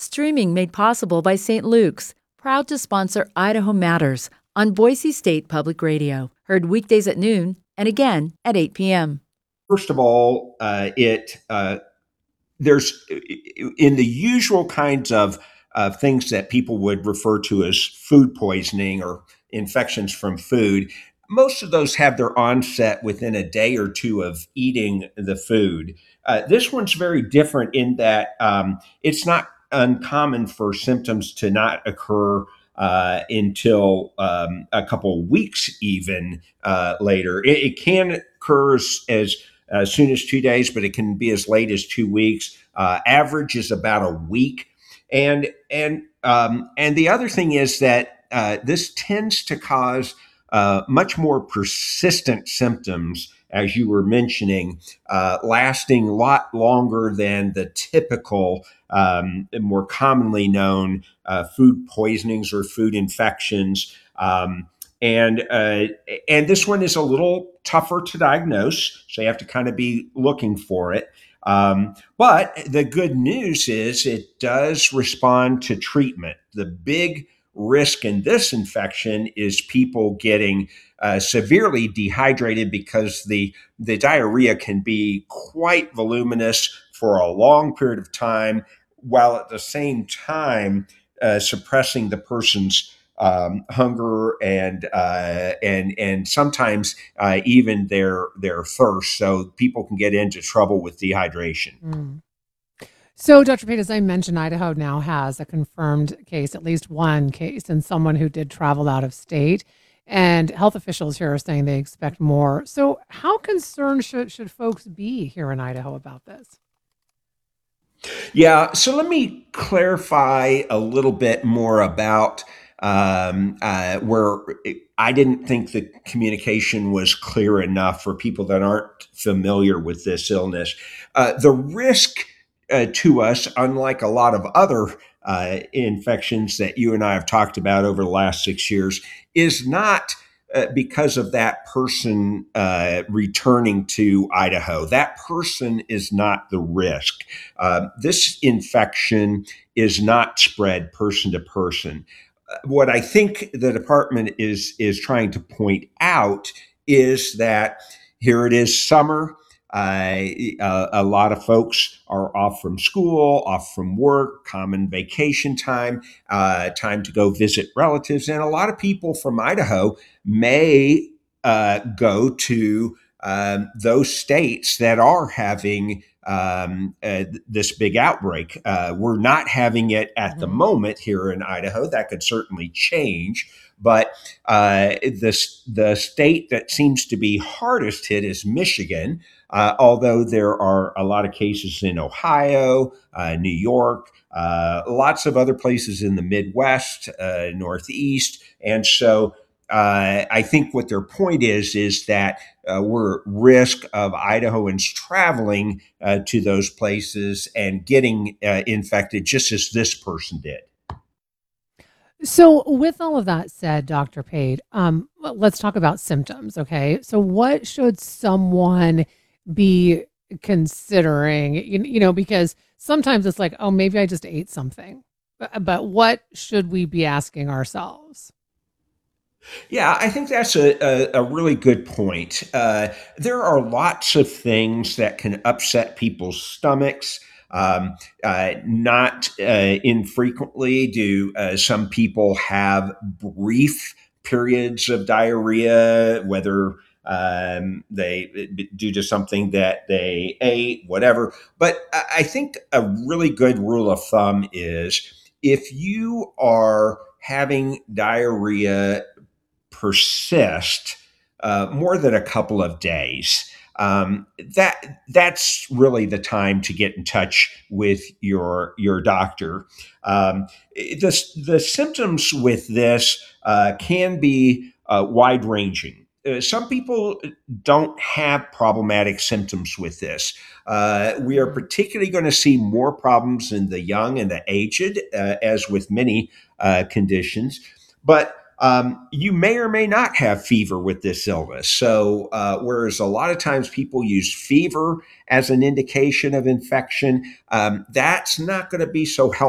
Streaming made possible by St. Luke's, proud to sponsor Idaho Matters on Boise State Public Radio. Heard weekdays at noon and again at 8 p.m. First of all, there's in the usual kinds of things that people would refer to as food poisoning or infections from food. Most of those have their onset within a day or two of eating the food. This one's very different in that it's not uncommon for symptoms to not occur until a couple of weeks, even later. It can occur as soon as 2 days, but it can be as late as 2 weeks. Average is about a week, and the other thing is that this tends to cause much more persistent symptoms, as you were mentioning, lasting a lot longer than the typical, more commonly known food poisonings or food infections. And this one is a little tougher to diagnose, so you have to kind of be looking for it. But the good news is it does respond to treatment. The big risk in this infection is people getting severely dehydrated because the diarrhea can be quite voluminous for a long period of time, while at the same time suppressing the person's hunger and sometimes even their thirst. So people can get into trouble with dehydration. Mm. So, Dr. Pate, as I mentioned, Idaho now has a confirmed case, at least one case, in someone who did travel out of state. And health officials here are saying they expect more. So how concerned should folks be here in Idaho about this? Yeah, so let me clarify a little bit more about where I didn't think the communication was clear enough for people that aren't familiar with this illness. The risk to us, unlike a lot of other infections that you and I have talked about over the last 6 years, is not because of that person returning to Idaho. That person is not the risk. This infection is not spread person to person. What I think the department is trying to point out is that here it is summer. A lot of folks are off from school, off from work, common vacation time, time to go visit relatives. And a lot of people from Idaho may go to those states that are having this big outbreak. We're not having it at the moment here in Idaho. That could certainly change. But the state that seems to be hardest hit is Michigan, although there are a lot of cases in Ohio, New York, lots of other places in the Midwest, Northeast. And so I think what their point is that we're at risk of Idahoans traveling to those places and getting infected just as this person did. So with all of that said, Dr. Pate, let's talk about symptoms, okay? So what should someone be considering, because sometimes it's like, oh, maybe I just ate something, but what should we be asking ourselves? Yeah, I think that's a really good point. There are lots of things that can upset people's stomachs. Not infrequently do some people have brief periods of diarrhea, whether they due to something that they ate, whatever. But I think a really good rule of thumb is if you are having diarrhea persist more than a couple of days, that's really the time to get in touch with your doctor. The symptoms with this can be wide ranging. Some people don't have problematic symptoms with this. We are particularly going to see more problems in the young and the aged, as with many conditions. But you may or may not have fever with this illness. So, whereas a lot of times people use fever as an indication of infection, that's not going to be so helpful